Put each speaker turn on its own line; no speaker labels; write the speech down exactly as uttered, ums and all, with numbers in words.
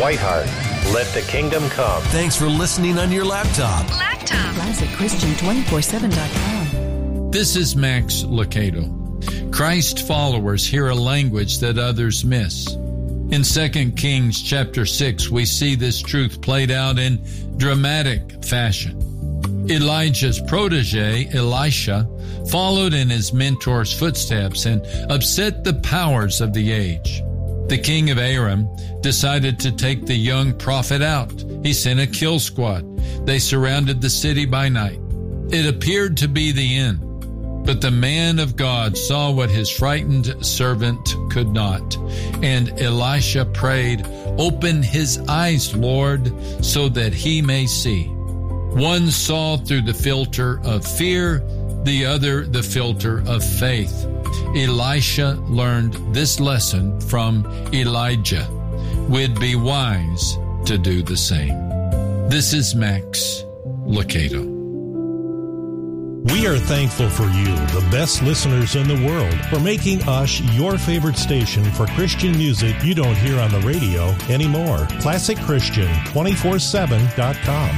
Whiteheart. Let the kingdom come.
Thanks for listening on your laptop.
Laptop. Classic Christian two forty-seven dot com.
This is Max Lucado. Christ followers hear a language that others miss. In Second Kings chapter six, we see this truth played out in dramatic fashion. Elijah's protege, Elisha, followed in his mentor's footsteps and upset the powers of the age. The king of Aram decided to take the young prophet out. He sent a kill squad. They surrounded the city by night. It appeared to be the end. But the man of God saw what his frightened servant could not. And Elisha prayed, "Open his eyes, Lord, so that he may see." One saw through the filter of fear, the other the filter of faith. Elisha learned this lesson from Elijah. We'd be wise to do the same. This is Max Lucado.
We are thankful for you, the best listeners in the world, for making us your favorite station for Christian music you don't hear on the radio anymore. Classic Christian two forty-seven dot com.